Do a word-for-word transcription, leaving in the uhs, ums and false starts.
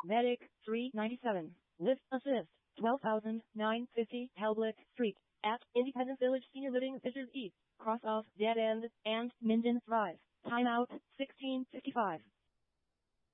Medic, three ninety-seven. Lift assist, twelve thousand nine hundred fifty. Helblick Street, at Independence Village Senior Living Fishers East, cross off Dead End, and Minden Drive. Timeout, sixteen fifty-five.